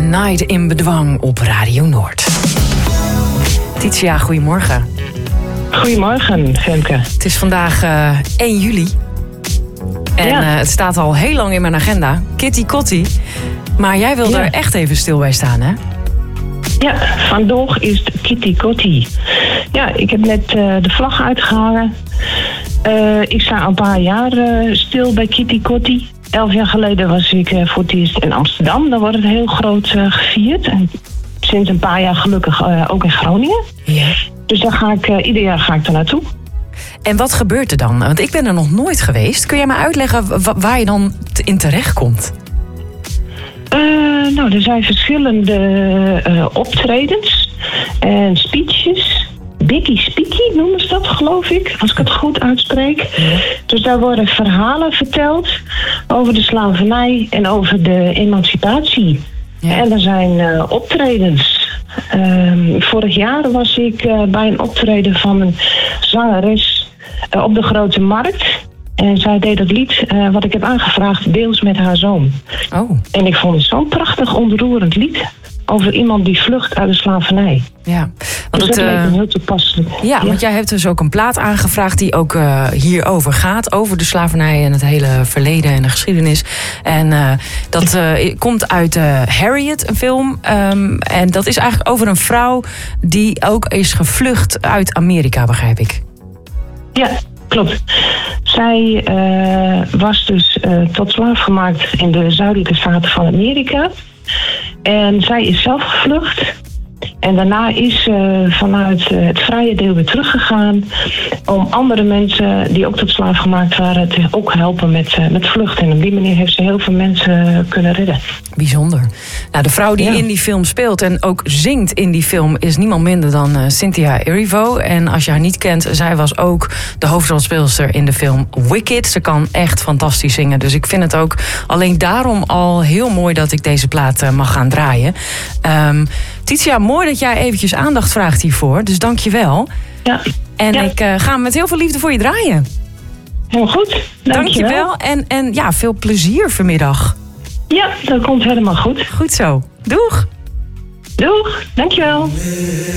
Night in Bedwang op Radio Noord. Titia, goedemorgen. Goedemorgen, Femke. Het is vandaag 1 juli. En het staat al heel lang in mijn agenda. Kitty Kotti. Maar jij wil er echt even stil bij staan, hè? Ja, vandaag is het Kitty Kotti. Ja, ik heb net de vlag uitgehangen. Ik sta al een paar jaar stil bij Kitty Kotti. 11 jaar geleden was ik voor het eerst in Amsterdam. Daar wordt het heel groot gevierd. En sinds een paar jaar gelukkig ook in Groningen. Ja. Dus daar ga ik, ieder jaar ga ik er naartoe. En wat gebeurt er dan? Want ik ben er nog nooit geweest. Kun jij me uitleggen waar je dan in terecht komt? Nou, er zijn verschillende optredens en speeches. Biggie Speaky noemen ze dat, geloof ik, als ik het goed uitspreek. Ja. Dus daar worden verhalen verteld over de slavernij en over de emancipatie. Ja. En er zijn optredens. Vorig jaar was ik bij een optreden van een zangeres op de Grote Markt. En zij deed het lied wat ik heb aangevraagd, deels met haar zoon. Oh. En ik vond het zo'n prachtig ontroerend lied over iemand die vlucht uit de slavernij. Ja, want dus dat leek me heel toepasselijk. Ja, want jij hebt dus ook een plaat aangevraagd die ook hierover gaat. Over de slavernij en het hele verleden en de geschiedenis. En dat komt uit Harriet, een film. En dat is eigenlijk over een vrouw die ook is gevlucht uit Amerika, begrijp ik. Ja, klopt. Zij was dus tot slaaf gemaakt in de zuidelijke staten van Amerika. En zij is zelf gevlucht. En daarna is ze vanuit het vrije deel weer teruggegaan om andere mensen die ook tot slaaf gemaakt waren te ook helpen met vluchten. En op die manier heeft ze heel veel mensen kunnen redden. Bijzonder. Nou, de vrouw die in die film speelt en ook zingt in die film is niemand minder dan Cynthia Erivo. En als je haar niet kent, zij was ook de hoofdrolspeelster in de film Wicked. Ze kan echt fantastisch zingen. Dus ik vind het ook alleen daarom al heel mooi dat ik deze plaat mag gaan draaien. Titia, mooi dat jij eventjes aandacht vraagt hiervoor. Dus dank je wel. Ja. En ik ga met heel veel liefde voor je draaien. Heel goed. Dank je wel. En ja, veel plezier vanmiddag. Ja, dat komt helemaal goed. Goed zo. Doeg. Doeg. Dank je wel.